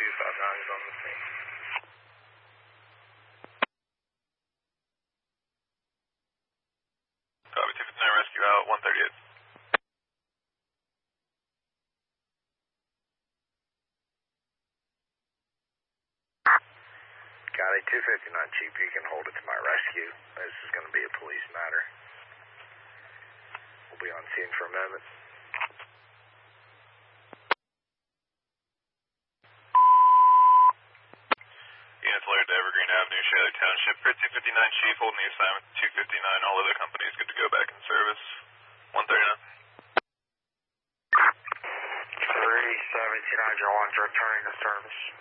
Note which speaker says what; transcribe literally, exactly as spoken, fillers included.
Speaker 1: two five nine is on the scene.
Speaker 2: Copy, two fifty-nine rescue out, one thirty-eight.
Speaker 1: Got it, two fifty-nine, Chief. You can hold it to my rescue. This is going to be a police matter. We'll be on scene for a moment.
Speaker 2: Units alerted to Evergreen Avenue, Shaler Township. For two fifty-nine, Chief, holding the assignment to two fifty-nine. All other companies good to go back in service. one thirty-nine.
Speaker 1: three seventeen, your one's returning to service.